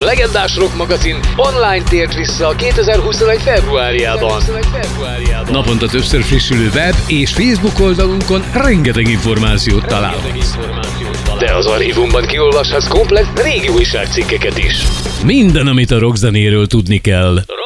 legendás rock magazin online tért vissza a 2021 februárjában. Naponta többször frissülő web és Facebook oldalunkon rengeteg információt találhatsz. De az archívumban kiolvashatsz komplett régi újságcikkeket is. Minden, amit a rockzenéről tudni kell.